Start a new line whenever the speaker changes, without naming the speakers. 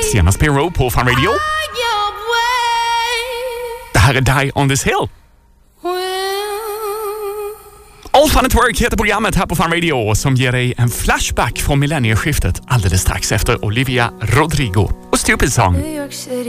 Sienna Spiro på Fan Radio. Det här är Die on this Hill. All Fun at Work heter programmet här på Fan Radio som ger dig en flashback från millennieskiftet alldeles strax efter Olivia Rodrigo och Stupid Song.